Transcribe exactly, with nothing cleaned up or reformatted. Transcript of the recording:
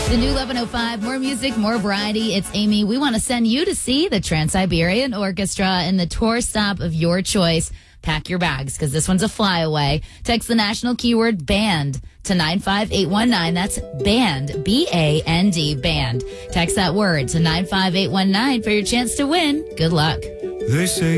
The new eleven oh five, more music, more variety. It's Amy. We want to send you to see the Trans-Siberian Orchestra in the tour stop of your choice. Pack your bags because this one's a flyaway. Text the national keyword BAND to nine five eight one nine. That's BAND, B A N D, BAND. Text that word to nine five eight one nine for your chance to win. Good luck. They say